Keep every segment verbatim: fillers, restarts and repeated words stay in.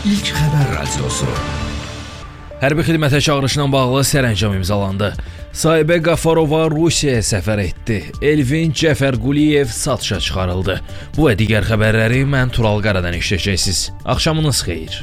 İlk Xəbər radiosu. Hərbi xidmətə çağırışla bağlı sərəncam imzalandı. Sahibə Qafarova Rusiyaya səfər etdi. Elvin Cəfərquliyev satışa çıxarıldı. Bu və digər xəbərləri mən Tural Qaradan eşidəcəksiniz. Axşamınız xeyir.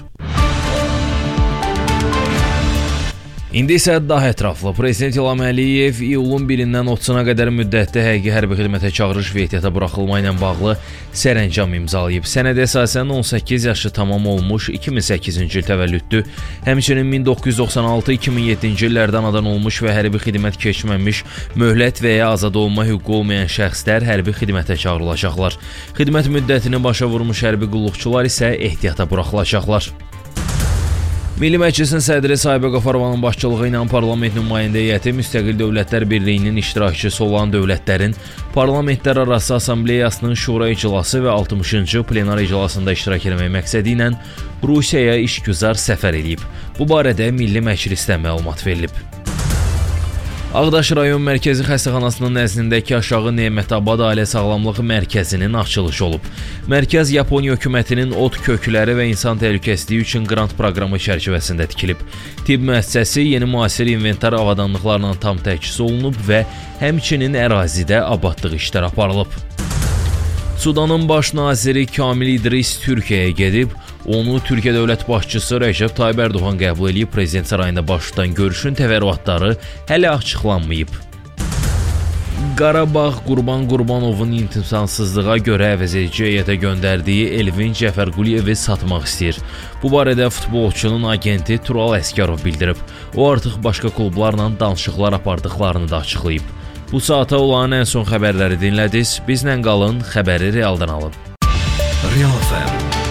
İndi isə daha ətraflı. Prezident İlham Əliyev iyulun birindən otuzuna qədər müddətdə həqiqi hərbi xidmətə çağırış və ehtiyata buraxılma ilə bağlı sərəncam imzalayıb. Sənədə əsasən on səkkiz yaşı tamam olmuş iki min səkkizinci il təvəllüdlü, həmçinin min doqquz yüz doxsan altı iki min yeddinci illərdə anadan olmuş və hərbi xidmət keçməmiş, möhlət və ya azad olma hüququ olmayan şəxslər hərbi xidmətə çağırılacaqlar. Xidmət müddətini başa vurmuş hərbi qulluqçular isə ehtiyata buraxılacaqlar. Milli Məclisin sədri Sahibə Qafarovanın başçılığı ilə parlament nümayəndə heyəti Müstəqil Dövlətlər Birliyinin iştirakçısı olan dövlətlərin Parlamentlərarası Assambleyasının şura iclası və altmışıncı plenar iclasında iştirak etmək məqsədi ilə Rusiyaya işgüzar səfər edib. Bu barədə Milli Məclisdən məlumat verilib. Ağdaş rayon mərkəzi xəstəxanasının nəzdindəki Aşağı Nemətabad Ailə Sağlamlığı Mərkəzinin açılışı olub. Mərkəz Yaponiya hökumətinin ot kökləri və insan təhlükəsizliyi üçün qrant proqramı çərçivəsində tikilib. Tibb müəssisəsi yeni müasir inventar avadanlıqlarla tam təchiz olunub və həmçinin ərazidə abadlıq işləri aparılıb. Sudanın baş naziri Kamil İdris Türkiyəyə gedib. Onu Türkiyə dövlət başçısı Rəcəb Tayyib Ərdoğan qəbul edib. Prezident sarayında baş tutan görüşün təfərrüatları hələ açıqlanmayıb. Qarabağ Qurban Qurbanovun imtihansızlığa görə əvəzedici heyətə göndərdiyi Elvin Cəfərquliyevi satmaq istəyir. Bu barədə futbolçunun agenti Tural Əsgərov bildirib. O artıq başqa klublarla danışıqlar apardıqlarını da açıqlayıb. Bu saata olan ən son xəbərləri dinlədiniz. Bizlə qalın, xəbəri realdan alın. Real F M